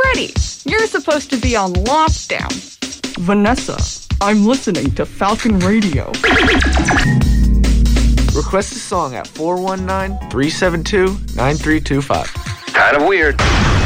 Freddie, you're supposed to be on lockdown. Vanessa, I'm listening to Falcon Radio. Request a song at 419-372-9325. Kind of weird.